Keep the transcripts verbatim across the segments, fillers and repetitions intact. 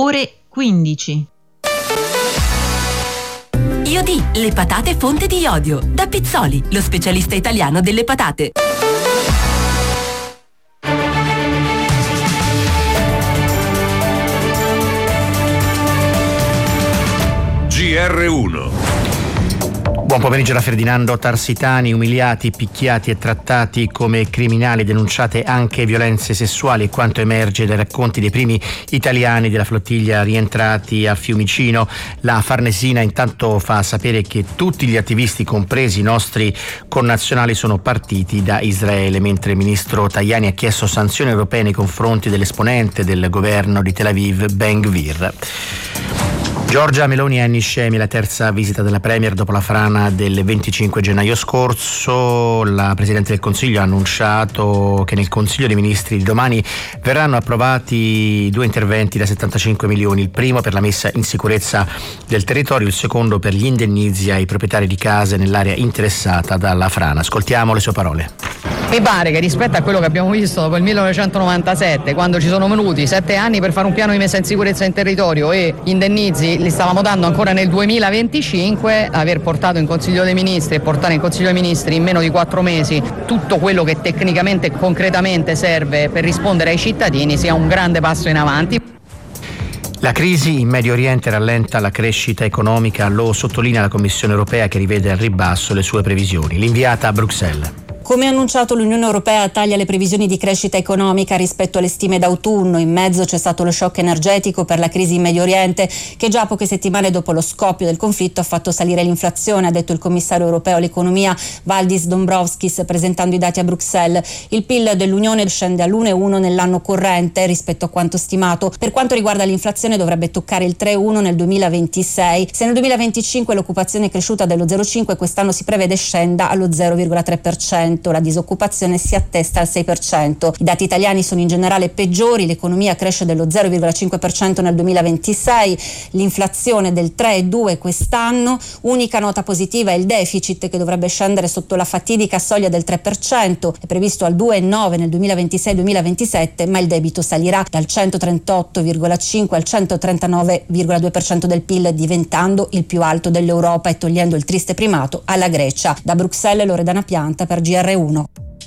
ore quindici. Iodi, le patate fonte di iodio. Da Pizzoli, lo specialista italiano delle patate. G R uno. Buon pomeriggio da Ferdinando Tarsitani. Umiliati, picchiati e trattati come criminali, denunciate anche violenze sessuali, e quanto emerge dai racconti dei primi italiani della flottiglia rientrati a Fiumicino. La Farnesina intanto fa sapere che tutti gli attivisti, compresi i nostri connazionali, sono partiti da Israele, mentre il ministro Tajani ha chiesto sanzioni europee nei confronti dell'esponente del governo di Tel Aviv, Ben Gvir. Giorgia Meloni a Niscemi, la terza visita della Premier dopo la frana del venticinque gennaio scorso. La Presidente del Consiglio ha annunciato che nel Consiglio dei Ministri di domani verranno approvati due interventi da settantacinque milioni, il primo per la messa in sicurezza del territorio, il secondo per gli indennizzi ai proprietari di case nell'area interessata dalla frana. Ascoltiamo le sue parole. Mi pare che rispetto a quello che abbiamo visto dopo il millenovecentonovantasette, quando ci sono venuti sette anni per fare un piano di messa in sicurezza in territorio e gli indennizi li stavamo dando ancora nel duemilaventicinque, aver portato in Consiglio dei Ministri e portare in Consiglio dei Ministri in meno di quattro mesi tutto quello che tecnicamente e concretamente serve per rispondere ai cittadini sia un grande passo in avanti. La crisi in Medio Oriente rallenta la crescita economica, lo sottolinea la Commissione europea, che rivede al ribasso le sue previsioni. L'inviata a Bruxelles. Come annunciato, l'Unione Europea taglia le previsioni di crescita economica rispetto alle stime d'autunno. In mezzo c'è stato lo shock energetico per la crisi in Medio Oriente, che già poche settimane dopo lo scoppio del conflitto ha fatto salire l'inflazione, ha detto il commissario europeo all'economia Valdis Dombrovskis presentando i dati a Bruxelles. Il P I L dell'Unione scende all'uno virgola uno nell'anno corrente rispetto a quanto stimato. Per quanto riguarda l'inflazione dovrebbe toccare il tre virgola uno nel duemilaventisei. Se nel duemilaventicinque l'occupazione è cresciuta dello zero virgola cinque, quest'anno si prevede scenda allo zero virgola tre per cento. La disoccupazione si attesta al sei per cento. I dati italiani sono in generale peggiori, l'economia cresce dello zero virgola cinque per cento nel duemilaventisei, l'inflazione del tre virgola due per cento quest'anno. Unica nota positiva è il deficit, che dovrebbe scendere sotto la fatidica soglia del tre per cento, è previsto al due virgola nove nel duemilaventisei duemilaventisette, ma il debito salirà dal centotrentotto virgola cinque al centotrentanove virgola due per cento del P I L, diventando il più alto dell'Europa e togliendo il triste primato alla Grecia. Da Bruxelles, Loredana Pianta per G R uno.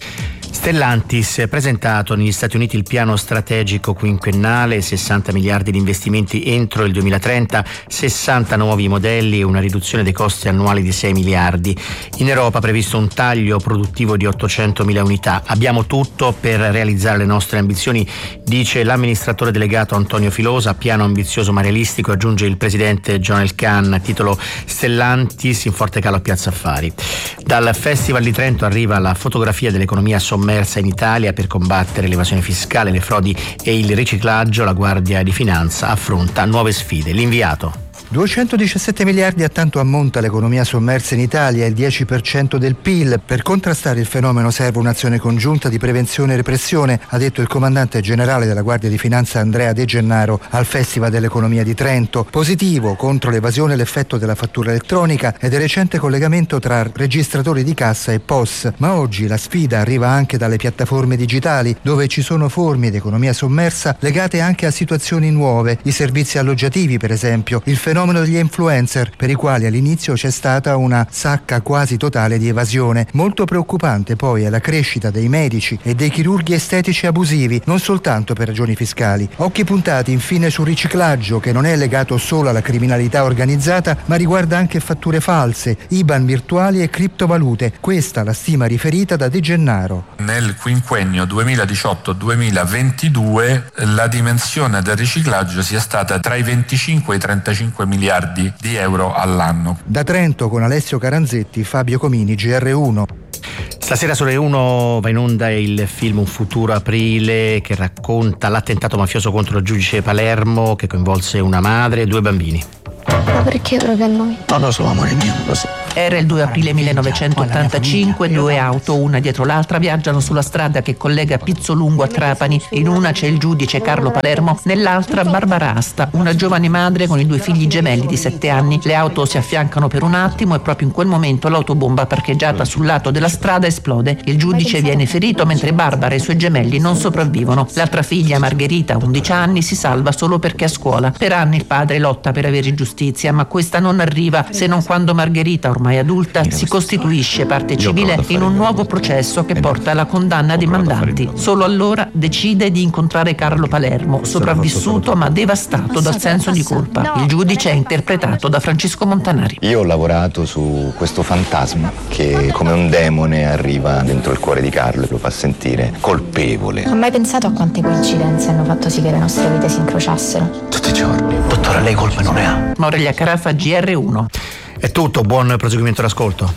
Stellantis ha presentato negli Stati Uniti il piano strategico quinquennale, sessanta miliardi di investimenti entro il duemilatrenta, sessanta nuovi modelli e una riduzione dei costi annuali di sei miliardi. In Europa ha previsto un taglio produttivo di ottocentomila unità. Abbiamo tutto per realizzare le nostre ambizioni, dice l'amministratore delegato Antonio Filosa. Piano ambizioso ma realistico, aggiunge il presidente John Elkann, titolo Stellantis in forte calo a Piazza Affari. Dal Festival di Trento arriva la fotografia dell'economia sommersa in Italia. Per combattere l'evasione fiscale, le frodi e il riciclaggio, la Guardia di Finanza affronta nuove sfide. L'inviato. duecentodiciassette miliardi a tanto ammonta l'economia sommersa in Italia, il dieci per cento del P I L. Per contrastare il fenomeno serve un'azione congiunta di prevenzione e repressione, ha detto il comandante generale della Guardia di Finanza Andrea De Gennaro al Festival dell'Economia di Trento. Positivo contro l'evasione l'effetto della fattura elettronica ed il recente collegamento tra registratori di cassa e P O S. Ma oggi la sfida arriva anche dalle piattaforme digitali, dove ci sono forme di economia sommersa legate anche a situazioni nuove, i servizi alloggiativi per esempio, il fenomeno degli influencer, per i quali all'inizio c'è stata una sacca quasi totale di evasione. Molto preoccupante poi è la crescita dei medici e dei chirurghi estetici abusivi, non soltanto per ragioni fiscali. Occhi puntati infine sul riciclaggio, che non è legato solo alla criminalità organizzata, ma riguarda anche fatture false, I B A N virtuali e criptovalute. Questa la stima riferita da De Gennaro. Nel quinquennio duemiladiciotto duemilaventidue la dimensione del riciclaggio sia stata tra i venticinque e i trentacinque miliardi di euro all'anno. Da Trento con Alessio Caranzetti, Fabio Comini, G R uno. Stasera su Rai uno va in onda il film Un futuro aprile, che racconta l'attentato mafioso contro il giudice Palermo, che coinvolse una madre e due bambini. Ma perché proprio a noi? Non lo so, amore mio, non lo so. Era il due aprile millenovecentottantacinque, due auto, una dietro l'altra, viaggiano sulla strada che collega Pizzolungo a Trapani. In una c'è il giudice Carlo Palermo, nell'altra Barbara Asta, una giovane madre con i due figli gemelli di sette anni. Le auto si affiancano per un attimo e proprio in quel momento l'autobomba parcheggiata sul lato della strada esplode. Il giudice viene ferito mentre Barbara e i suoi gemelli non sopravvivono. L'altra figlia, Margherita, undici anni, si salva solo perché a scuola. Per anni il padre lotta per avere giustizia, ma questa non arriva se non quando Margherita, ormai adulta, si costituisce parte civile in un nuovo processo che porta alla condanna dei mandanti. Solo allora decide di incontrare Carlo Palermo, sopravvissuto ma devastato dal senso di colpa. Il giudice è interpretato da Francesco Montanari. Io ho lavorato su questo fantasma che come un demone arriva dentro il cuore di Carlo e lo fa sentire colpevole. Ha mai pensato a quante coincidenze hanno fatto sì che le nostre vite si incrociassero? Tutti i giorni. Dottore, lei colpa non ne ha. Aurelia Carafa, G R uno. È tutto, buon proseguimento d'ascolto.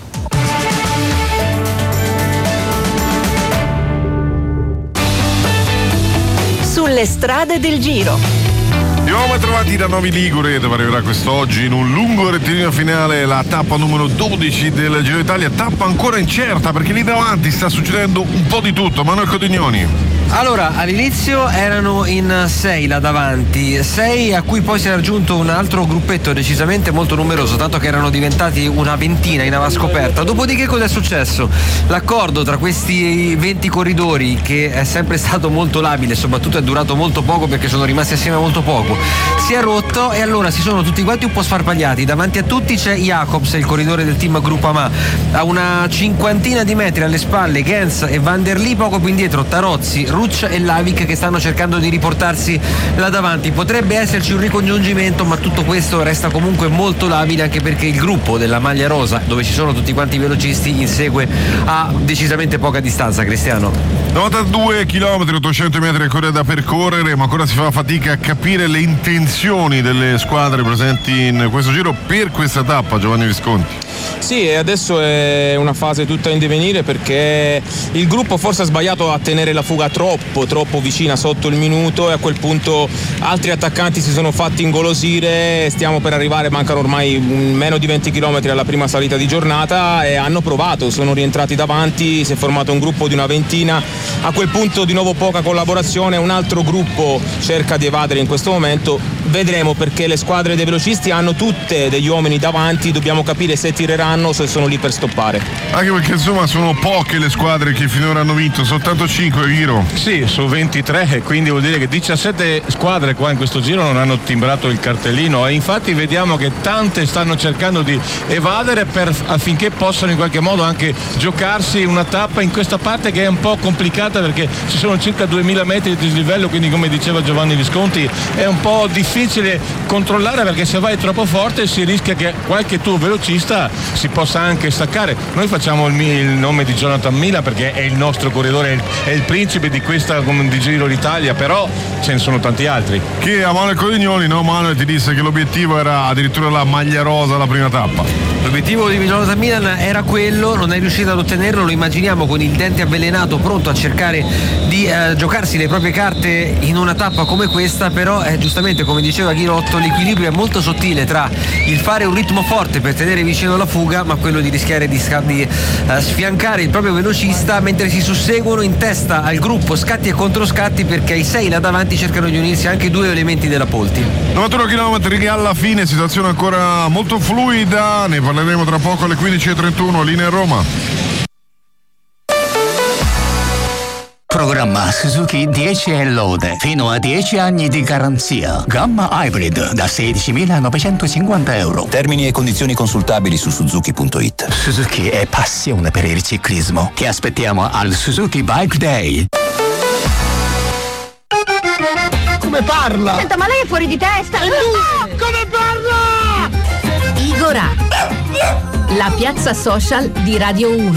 Sulle strade del Giro. Di nuovo trovati da Novi Ligure, dove arriverà quest'oggi in un lungo rettilineo finale la tappa numero dodici del Giro d'Italia, tappa ancora incerta perché lì davanti sta succedendo un po' di tutto. Manuel Codignoni. Allora, all'inizio erano in sei là davanti, sei a cui poi si è aggiunto un altro gruppetto decisamente molto numeroso, tanto che erano diventati una ventina in ava scoperta. Dopodiché cosa è successo? L'accordo tra questi venti corridori, che è sempre stato molto labile, soprattutto è durato molto poco perché sono rimasti assieme molto poco, si è rotto e allora si sono tutti quanti un po' sfarpagliati. Davanti a tutti c'è Jacobs, il corridore del team Groupama, a una cinquantina di metri alle spalle Gens e Van der Lee, poco più indietro Tarozzi, Ruch e Lavic che stanno cercando di riportarsi là davanti. Potrebbe esserci un ricongiungimento, ma tutto questo resta comunque molto labile, anche perché il gruppo della maglia rosa, dove ci sono tutti quanti i velocisti, insegue a decisamente poca distanza. Cristiano. novantadue chilometri, ottocento metri ancora da percorrere, ma ancora si fa fatica a capire le intenzioni delle squadre presenti in questo giro per questa tappa. Giovanni Visconti. Sì, e adesso è una fase tutta in divenire perché il gruppo forse ha sbagliato a tenere la fuga troppo, troppo vicina sotto il minuto, e a quel punto altri attaccanti si sono fatti ingolosire. Stiamo per arrivare, mancano ormai meno di venti chilometri alla prima salita di giornata e hanno provato, sono rientrati davanti, si è formato un gruppo di una ventina. A quel punto di nuovo poca collaborazione, un altro gruppo cerca di evadere in questo momento. Vedremo, perché le squadre dei velocisti hanno tutte degli uomini davanti, dobbiamo capire se tireranno o se sono lì per stoppare. Anche perché insomma sono poche le squadre che finora hanno vinto, soltanto cinque, Giro. Sì, su ventitré, e quindi vuol dire che diciassette squadre qua in questo giro non hanno timbrato il cartellino, e infatti vediamo che tante stanno cercando di evadere per, affinché possano in qualche modo anche giocarsi una tappa in questa parte che è un po' complicata perché ci sono circa duemila metri di dislivello, quindi come diceva Giovanni Visconti è un po' difficile controllare, perché se vai troppo forte si rischia che qualche tuo velocista si possa anche staccare. Noi facciamo il, il nome di Jonathan Mila perché è il nostro corridore, è il, è il principe di questa di Giro d'Italia, però ce ne sono tanti altri. Che a Manuel Codignoni, no, Manuel ti disse che l'obiettivo era addirittura la maglia rosa alla prima tappa. L'obiettivo di Jonathan Milan era quello, non è riuscito ad ottenerlo, lo immaginiamo con il dente avvelenato pronto a cercare di eh, giocarsi le proprie carte in una tappa come questa, però eh, giustamente come diceva Ghirotto l'equilibrio è molto sottile tra il fare un ritmo forte per tenere vicino la fuga, ma quello di rischiare di, di eh, sfiancare il proprio velocista mentre si susseguono in testa al gruppo scatti e controscatti, perché i sei là davanti cercano di unirsi anche due elementi della Polti. novantuno chilometri alla fine, situazione ancora molto fluida, ne parleremo tra poco alle quindici e trentuno, linea Roma. Programma Suzuki dieci e lode, fino a dieci anni di garanzia. Gamma Hybrid da sedicimilanovecentocinquanta euro. Termini e condizioni consultabili su suzuki punto it. Suzuki è passione per il ciclismo. Ti aspettiamo al Suzuki Bike Day. Come parla? Senta, ma lei è fuori di testa! E lui? Come parla? Igora, la piazza social di Radio uno.